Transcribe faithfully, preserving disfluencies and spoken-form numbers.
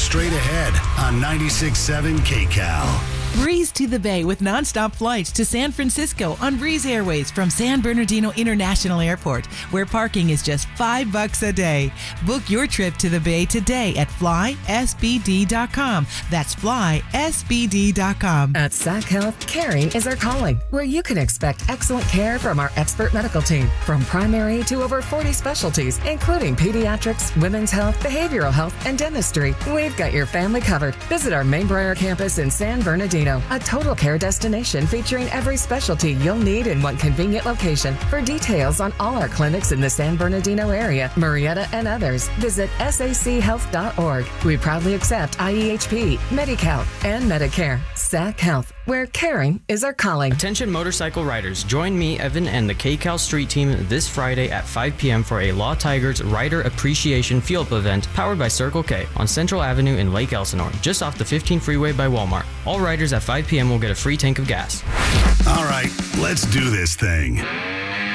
straight ahead on ninety-six point seven K C A L. Breeze to the Bay with nonstop flights to San Francisco on Breeze Airways from San Bernardino International Airport, where parking is just five bucks a day. Book your trip to the Bay today at fly s b d dot com. That's fly s b d dot com. At S A C Health, caring is our calling, where you can expect excellent care from our expert medical team, from primary to over forty specialties, including pediatrics, women's health, behavioral health, and dentistry. We've got your family covered. Visit our Mainbriar campus in San Bernardino, a total care destination featuring every specialty you'll need in one convenient location. For details on all our clinics in the San Bernardino area, Murrieta, and others, visit s a c health dot org. We proudly accept I E H P, Medi-Cal, and Medicare. S A C Health, where caring is our calling. Attention motorcycle riders, join me, Evan, and the K C A L Street Team this Friday at five p.m. for a Law Tigers Rider Appreciation Field event powered by Circle K on Central Avenue in Lake Elsinore, just off the fifteen freeway by Walmart. All riders at five p.m. will get a free tank of gas. All right, let's do this thing.